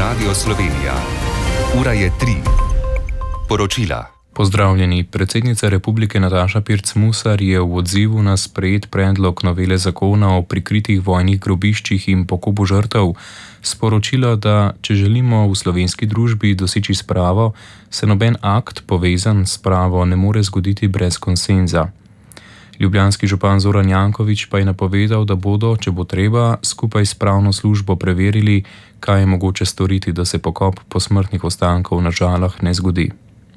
Radio Slovenija. Ura je 3. Poročila. Pozdravljeni. Predsednica Republike Nataša Pirc Musar je v odzivu na sprejet predlog novele zakona o prikritih vojnih grobiščih in pokopu žrtev sporočila, da če želimo v slovenski družbi doseči spravo, se noben akt povezan s spravo ne more zgoditi brez konsenza. Ljubljanski župan Zoran Janković pa je napovedal, da bodo, če bo treba, skupaj s pravno službo preverili, kaj je mogoče storiti, da se pokop posmrtnih ostankov na Žalah ne zgodi.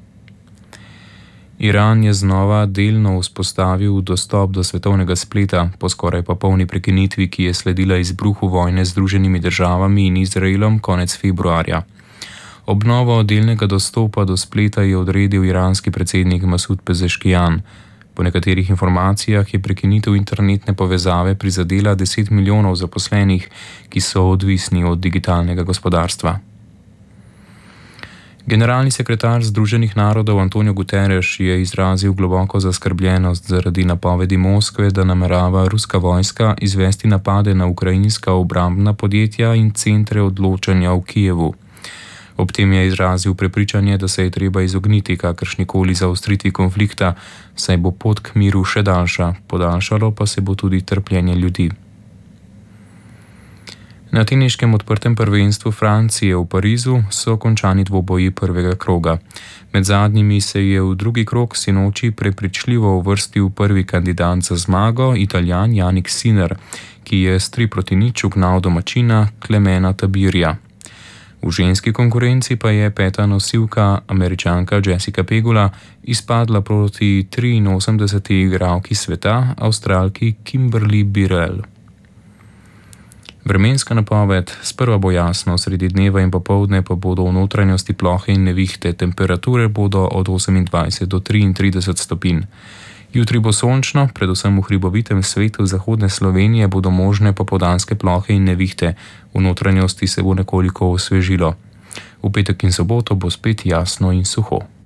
Iran je znova delno vzpostavil dostop do svetovnega spleta po skoraj popolni prekinitvi, ki je sledila izbruhu vojne z Združenimi državami in Izraelom konec februarja. Obnovo delnega dostopa do spleta je odredil iranski predsednik Masud Pezeškijan. Po nekaterih informacijah je prekinitev internetne povezave prizadela 10 milijonov zaposlenih, ki so odvisni od digitalnega gospodarstva. Generalni sekretar Združenih narodov Antonio Guterres je izrazil globoko zaskrbljenost zaradi napovedi Moskve, da namerava ruska vojska izvesti napade na ukrajinska obrambna podjetja in centre odločanja v Kijevu. Ob tem je izrazil prepričanje, da se je treba izogniti kakršnikoli zaostritvi konflikta, saj bo pot k miru še daljša, podaljšalo pa se bo tudi trpljenje ljudi. Na teniškem odprtem prvenstvu Francije v Parizu so končani dvoboji prvega kroga. Med zadnjimi se je v drugi krog sinoči prepričljivo uvrstil prvi kandidat za zmago, Italijan Jannik Sinner, ki je s 3-0 ugnal domačina Klemena Tabirja. V ženski konkurenci pa je peta nosilka, Američanka Jessica Pegula, izpadla proti 83. igralki sveta, Avstralki Kimberly Birrell. Vremenska napoved: sprva bo jasno, sredi dneva in popoldne pa bodo v notranjosti plohe in nevihte, temperature bodo od 28 do 33 stopinj. Jutri bo sončno, predvsem v hribovitem svetu zahodne Slovenije bodo možne popoldanske plohe in nevihte, v notranjosti se bo nekoliko osvežilo. V petek in soboto bo spet jasno in suho.